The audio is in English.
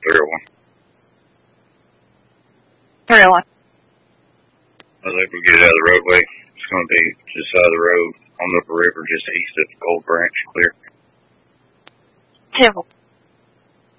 301. 301. I think we'll get it out of the roadway. It's going to be just side of the road on the upper river, just east of Gold Branch, clear. 10-4.